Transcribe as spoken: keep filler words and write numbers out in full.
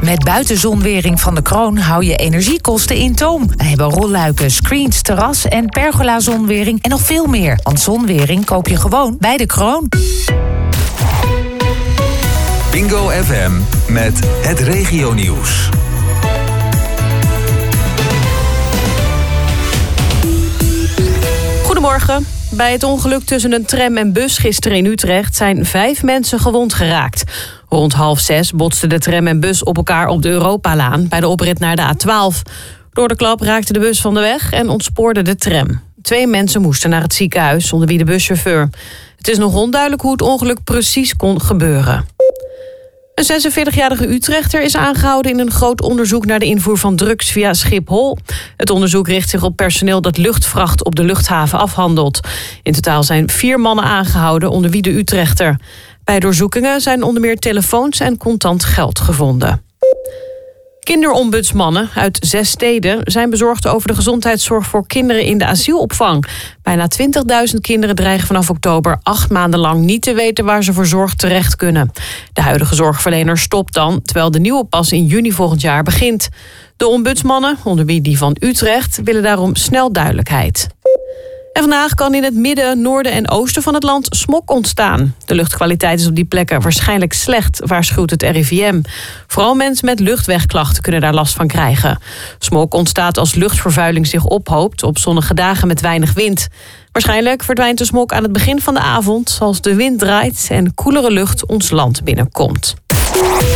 Met buitenzonwering van de Kroon hou je energiekosten in toom. We hebben rolluiken, screens, terras en pergola-zonwering en nog veel meer. Want zonwering koop je gewoon bij de Kroon. Bingo F M met het regionieuws. Goedemorgen. Bij het ongeluk tussen een tram en bus gisteren in Utrecht zijn vijf mensen gewond geraakt. Rond half zes botsten de tram en bus op elkaar op de Europalaan bij de oprit naar de A twaalf. Door de klap raakte de bus van de weg en ontspoorde de tram. Twee mensen moesten naar het ziekenhuis, onder wie de buschauffeur. Het is nog onduidelijk hoe het ongeluk precies kon gebeuren. Een zesenveertigjarige Utrechter is aangehouden in een groot onderzoek naar de invoer van drugs via Schiphol. Het onderzoek richt zich op personeel dat luchtvracht op de luchthaven afhandelt. In totaal zijn vier mannen aangehouden, onder wie de Utrechter. Bij doorzoekingen zijn onder meer telefoons en contant geld gevonden. Kinderombudsmannen uit zes steden zijn bezorgd over de gezondheidszorg voor kinderen in de asielopvang. Bijna twintigduizend kinderen dreigen vanaf oktober acht maanden lang niet te weten waar ze voor zorg terecht kunnen. De huidige zorgverlener stopt dan, terwijl de nieuwe pas in juni volgend jaar begint. De ombudsmannen, onder wie die van Utrecht, willen daarom snel duidelijkheid. En vandaag kan in het midden, noorden en oosten van het land smog ontstaan. De luchtkwaliteit is op die plekken waarschijnlijk slecht, waarschuwt het R I V M. Vooral mensen met luchtwegklachten kunnen daar last van krijgen. Smog ontstaat als luchtvervuiling zich ophoopt op zonnige dagen met weinig wind. Waarschijnlijk verdwijnt de smog aan het begin van de avond als de wind draait en koelere lucht ons land binnenkomt.